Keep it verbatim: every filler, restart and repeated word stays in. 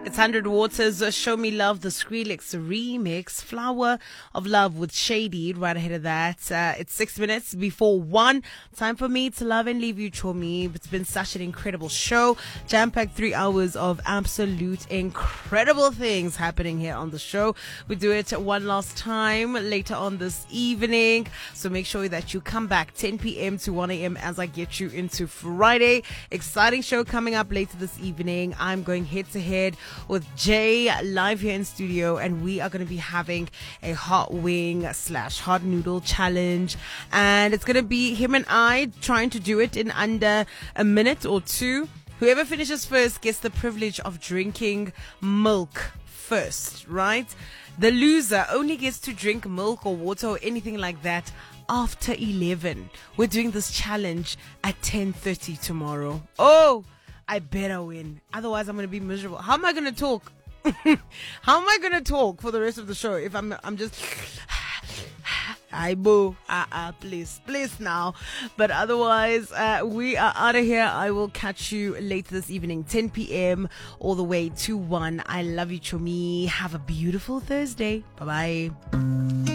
It's one hundred Waters, uh, Show Me Love, the Skrillex remix, Flower of Love with Shady, right ahead of that. Uh, it's six minutes before one. Time for me to love and leave you, Chomi. It's been such an incredible show. Jam-packed three hours of absolute incredible things happening here on the show. We do it one last time later on this evening. So make sure that you come back ten p.m. to one a.m. as I get you into Friday. Exciting show coming up later this evening. I'm going head to head with Jay live here in studio, and we are going to be having a hot wing slash hot noodle challenge, and it's going to be him and I trying to do it in under a minute or two. Whoever finishes first gets the privilege of drinking milk first, right? The loser only gets to drink milk or water or anything like that after eleven. We're doing this challenge at ten thirty tomorrow. Oh, I better win. Otherwise, I'm going to be miserable. How am I going to talk? How am I going to talk for the rest of the show if I'm I'm just... I boo. Uh, uh, please, please now. But otherwise, uh, we are out of here. I will catch you later this evening, ten p.m. all the way to one. I love you, Chomi. Have a beautiful Thursday. Bye-bye.